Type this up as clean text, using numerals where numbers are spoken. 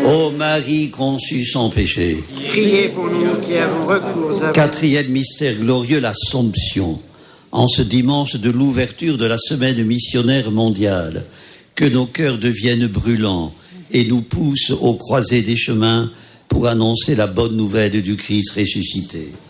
Ô Marie conçue sans péché. Priez pour nous qui avons recours à vous. Quatrième mystère glorieux, l'Assomption. En ce dimanche de l'ouverture de la semaine missionnaire mondiale, que nos cœurs deviennent brûlants et nous poussent aux croisées des chemins pour annoncer la bonne nouvelle du Christ ressuscité.